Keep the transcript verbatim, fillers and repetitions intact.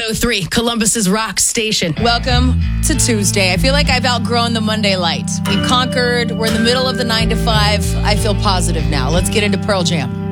oh three, Columbus's rock station. Welcome to Tuesday. I feel like I've outgrown the Monday light. We've conquered. We're in the middle of the nine to five. I feel positive now. Let's get into Pearl Jam.